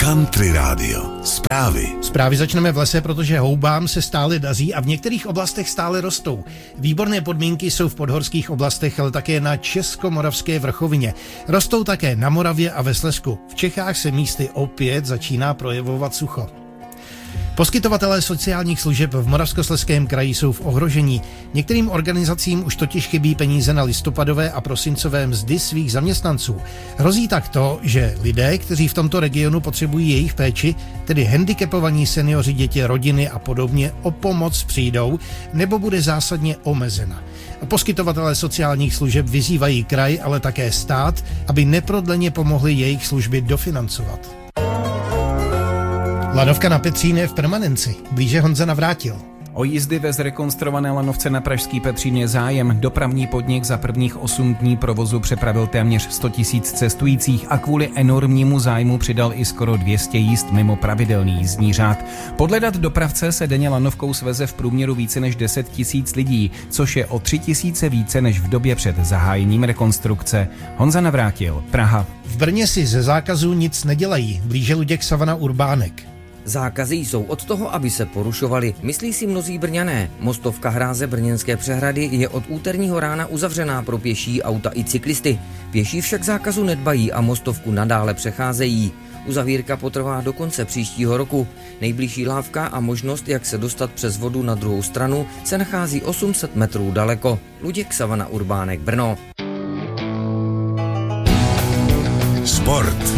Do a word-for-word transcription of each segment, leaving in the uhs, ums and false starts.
Country Radio. Zprávy. Zprávy začneme v lese, protože houbám se stále daří a v některých oblastech stále rostou. Výborné podmínky jsou v podhorských oblastech, ale také na Českomoravské vrchovině. Rostou také na Moravě a ve Slezsku. V Čechách se místy opět začíná projevovat sucho. Poskytovatelé sociálních služeb v Moravskoslezském kraji jsou v ohrožení. Některým organizacím už totiž chybí peníze na listopadové a prosincové mzdy svých zaměstnanců. Hrozí tak to, že lidé, kteří v tomto regionu potřebují jejich péči, tedy handicapovaní seniori, děti, rodiny a podobně, o pomoc přijdou nebo bude zásadně omezena. Poskytovatelé sociálních služeb vyzývají kraj, ale také stát, aby neprodleně pomohli jejich služby dofinancovat. Lanovka na Petříně je v permanenci. Blíže Honza Navrátil. O jízdy ve zrekonstruované lanovce na pražský Petřín je zájem. Dopravní podnik za prvních osm dní provozu přepravil téměř sto tisíc cestujících a kvůli enormnímu zájmu přidal i skoro dvě stě jízd mimo pravidelný jízdní řád. Podle dat dopravce se denně lanovkou sveze v průměru více než deset tisíc lidí, což je o tři tisíce více než v době před zahájením rekonstrukce. Honza Navrátil, Praha. V Brně si ze zákazů nic nedělají. Blíže Luděk Savana Urbánek. Zákazy jsou od toho, aby se porušovaly, myslí si mnozí Brňané. Mostovka hráze Brněnské přehrady je od úterního rána uzavřená pro pěší, auta i cyklisty. Pěší však zákazu nedbají a mostovku nadále přecházejí. Uzavírka potrvá do konce příštího roku. Nejbližší lávka a možnost, jak se dostat přes vodu na druhou stranu, se nachází osm set metrů daleko. Luděk Savana Urbánek, Brno. Sport.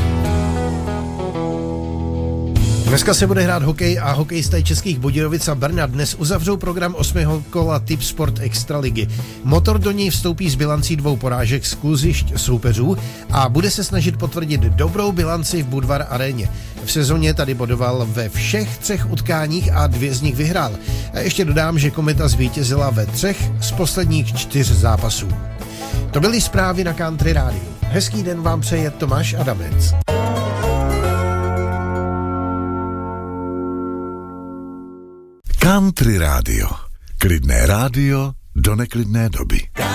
Dneska se bude hrát hokej a hokejisté Českých Budějovic a Brna dnes uzavřou program osmého kola Tip Sport Extraligy. Motor do něj vstoupí s bilancí dvou porážek z kluzišť soupeřů a bude se snažit potvrdit dobrou bilanci v Budvar aréně. V sezóně tady bodoval ve všech třech utkáních a dvě z nich vyhrál. A ještě dodám, že Kometa zvítězila ve třech z posledních čtyř zápasů. To byly zprávy na Country Rádiu. Hezký den vám přeje Tomáš Adamec. Country Radio. Klidné rádio do neklidné doby.